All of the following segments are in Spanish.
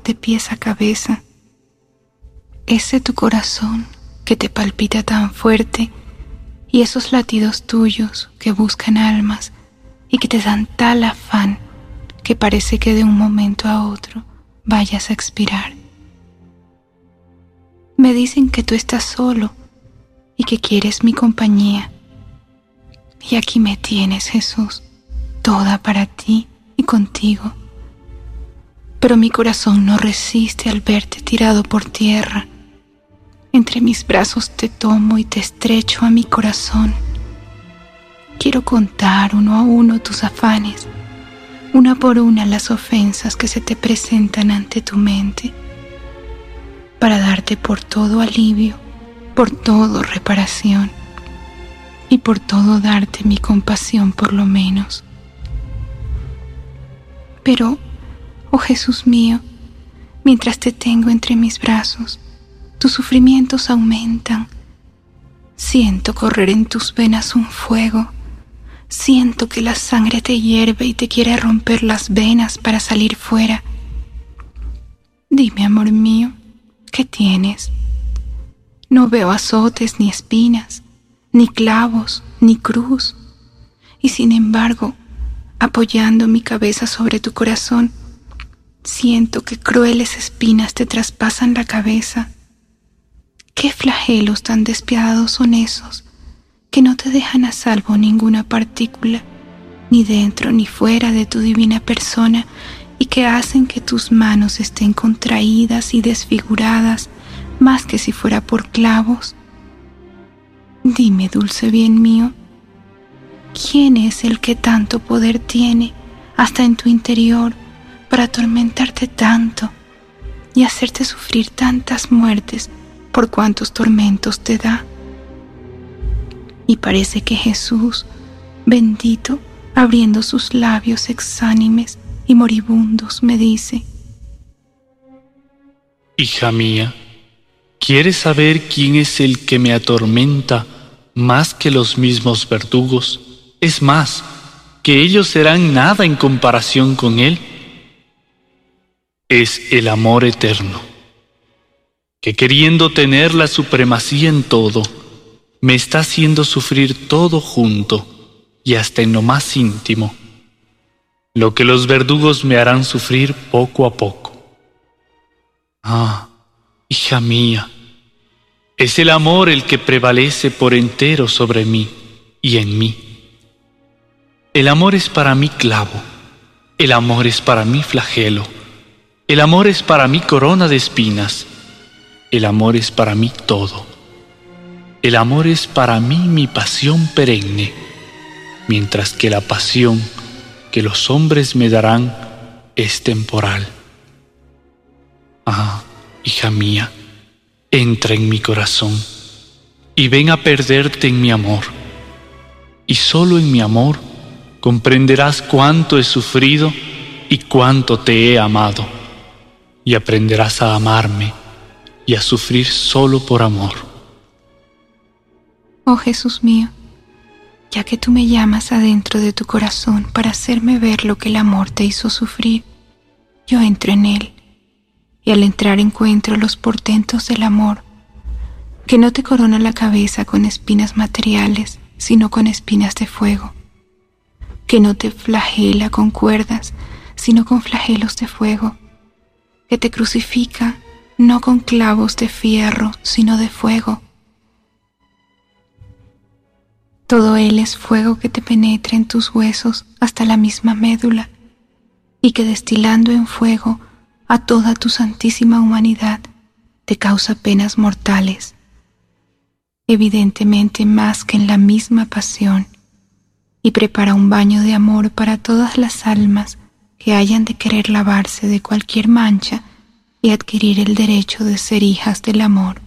de pies a cabeza. Ese tu corazón que te palpita tan fuerte y esos latidos tuyos que buscan almas y que te dan tal afán que parece que de un momento a otro vayas a expirar. Me dicen que tú estás solo y que quieres mi compañía. Y aquí me tienes, Jesús, toda para ti y contigo. Pero mi corazón no resiste al verte tirado por tierra. Entre mis brazos te tomo y te estrecho a mi corazón. Quiero contar uno a uno tus afanes, una por una las ofensas que se te presentan ante tu mente, para darte por todo alivio, por todo reparación, y por todo darte mi compasión por lo menos. Pero, oh Jesús mío, mientras te tengo entre mis brazos, tus sufrimientos aumentan. Siento correr en tus venas un fuego. Siento que la sangre te hierve y te quiere romper las venas para salir fuera. Dime, amor mío, ¿qué tienes? No veo azotes ni espinas, ni clavos, ni cruz. Y sin embargo, apoyando mi cabeza sobre tu corazón, siento que crueles espinas te traspasan la cabeza. ¿Qué flagelos tan despiadados son esos que no te dejan a salvo ninguna partícula, ni dentro ni fuera de tu divina persona, y que hacen que tus manos estén contraídas y desfiguradas más que si fuera por clavos? Dime, dulce bien mío, ¿quién es el que tanto poder tiene hasta en tu interior para atormentarte tanto y hacerte sufrir tantas muertes por cuantos tormentos te da? Y parece que Jesús, bendito, abriendo sus labios exánimes y moribundos, me dice: Hija mía, ¿quieres saber quién es el que me atormenta más que los mismos verdugos? Es más, que ellos serán nada en comparación con él. Es el amor eterno, que queriendo tener la supremacía en todo, me está haciendo sufrir todo junto y hasta en lo más íntimo, lo que los verdugos me harán sufrir poco a poco. Ah, hija mía, es el amor el que prevalece por entero sobre mí y en mí. El amor es para mí clavo, el amor es para mí flagelo, el amor es para mí corona de espinas, el amor es para mí todo. El amor es para mí mi pasión perenne, mientras que la pasión que los hombres me darán es temporal. Ah, hija mía, entra en mi corazón y ven a perderte en mi amor. Y solo en mi amor comprenderás cuánto he sufrido y cuánto te he amado, y aprenderás a amarme y a sufrir solo por amor. Oh Jesús mío, ya que tú me llamas adentro de tu corazón para hacerme ver lo que el amor te hizo sufrir, yo entro en él, y al entrar encuentro los portentos del amor, que no te corona la cabeza con espinas materiales, sino con espinas de fuego, que no te flagela con cuerdas, sino con flagelos de fuego, que te crucifica no con clavos de fierro, sino de fuego. Todo él es fuego que te penetra en tus huesos hasta la misma médula, y que destilando en fuego a toda tu santísima humanidad te causa penas mortales, evidentemente más que en la misma pasión, y prepara un baño de amor para todas las almas que hayan de querer lavarse de cualquier mancha y adquirir el derecho de ser hijas del amor.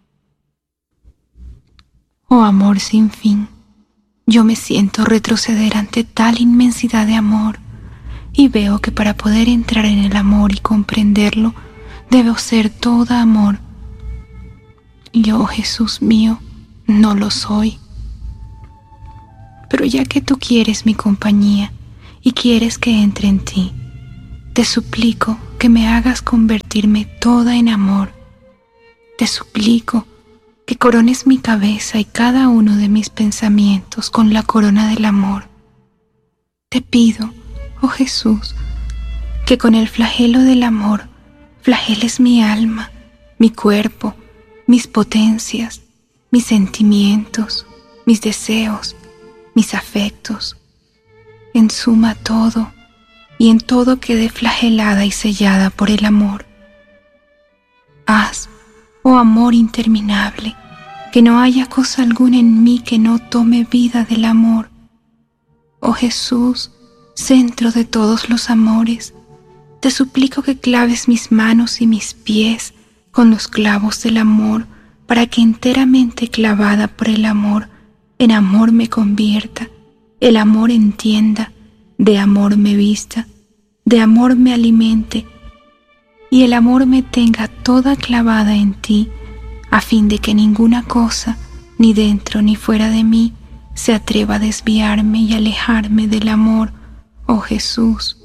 Oh amor sin fin, yo me siento retroceder ante tal inmensidad de amor y veo que para poder entrar en el amor y comprenderlo, debo ser toda amor. Yo, Jesús mío, no lo soy. Pero ya que tú quieres mi compañía y quieres que entre en ti, te suplico que me hagas convertirme toda en amor. Te suplico que corones mi cabeza y cada uno de mis pensamientos con la corona del amor. Te pido, oh Jesús, que con el flagelo del amor flageles mi alma, mi cuerpo, mis potencias, mis sentimientos, mis deseos, mis afectos. En suma todo, y en todo quede flagelada y sellada por el amor. Haz, oh amor interminable, que no haya cosa alguna en mí que no tome vida del amor. Oh Jesús, centro de todos los amores, te suplico que claves mis manos y mis pies con los clavos del amor, para que enteramente clavada por el amor, en amor me convierta, el amor entienda, de amor me vista, de amor me alimente, y el amor me tenga toda clavada en ti, a fin de que ninguna cosa, ni dentro ni fuera de mí, se atreva a desviarme y alejarme del amor, oh Jesús.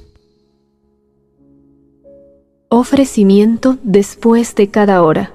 Ofrecimiento después de cada hora.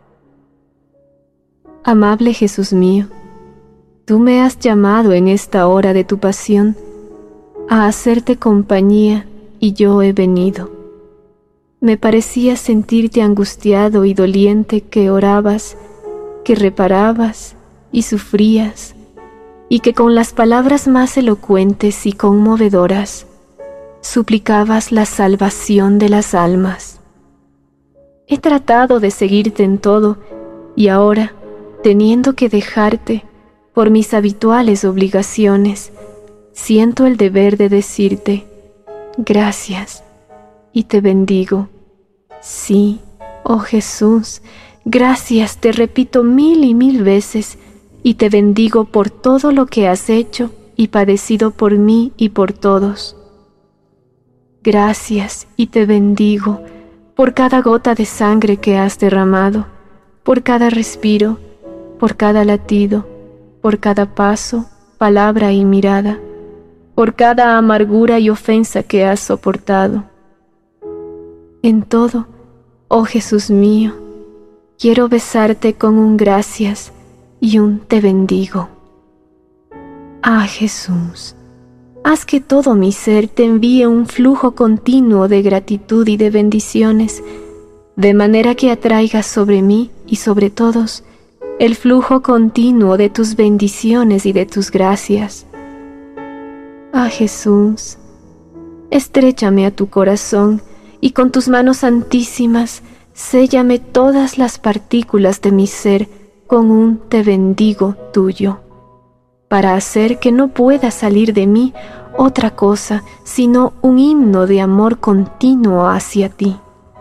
Amable Jesús mío, tú me has llamado en esta hora de tu pasión a hacerte compañía y yo he venido. Me parecía sentirte angustiado y doliente, que orabas, que reparabas y sufrías, y que con las palabras más elocuentes y conmovedoras suplicabas la salvación de las almas. He tratado de seguirte en todo, y ahora, teniendo que dejarte por mis habituales obligaciones, siento el deber de decirte gracias y te bendigo. Sí, oh Jesús, gracias te repito 1000 y 1000 veces, y te bendigo por todo lo que has hecho y padecido por mí y por todos. Gracias y te bendigo por cada gota de sangre que has derramado, por cada respiro, por cada latido, por cada paso, palabra y mirada, por cada amargura y ofensa que has soportado. En todo, oh Jesús mío, quiero besarte con un gracias y un te bendigo. Ah, Jesús, haz que todo mi ser te envíe un flujo continuo de gratitud y de bendiciones, de manera que atraigas sobre mí y sobre todos el flujo continuo de tus bendiciones y de tus gracias. Ah, Jesús, estréchame a tu corazón y con tus manos santísimas séllame todas las partículas de mi ser con un te bendigo tuyo, para hacer que no pueda salir de mí otra cosa sino un himno de amor continuo hacia ti.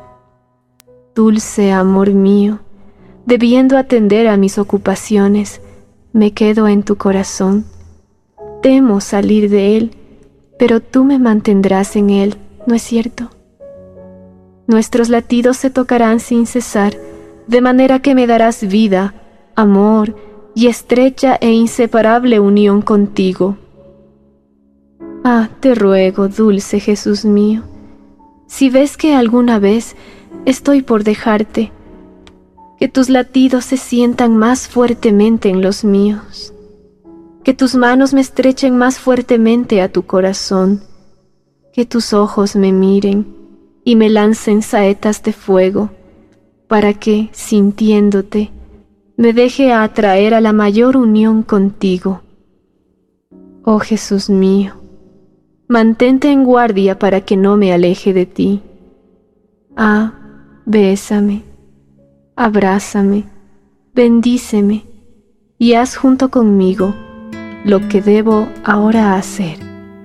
Dulce amor mío, debiendo atender a mis ocupaciones, me quedo en tu corazón. Temo salir de él, pero tú me mantendrás en él, ¿no es cierto? Nuestros latidos se tocarán sin cesar, de manera que me darás vida, amor y estrecha e inseparable unión contigo. Ah, te ruego, dulce Jesús mío, si ves que alguna vez estoy por dejarte, que tus latidos se sientan más fuertemente en los míos, que tus manos me estrechen más fuertemente a tu corazón, que tus ojos me miren y me lancen saetas de fuego, para que, sintiéndote, me deje atraer a la mayor unión contigo. Oh Jesús mío, mantente en guardia para que no me aleje de ti. Ah, bésame, abrázame, bendíceme y haz junto conmigo lo que debo ahora hacer.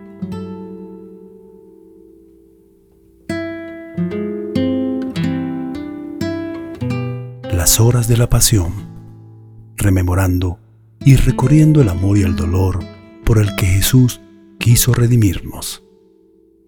Las horas de la pasión, rememorando y recorriendo el amor y el dolor por el que Jesús quiso redimirnos.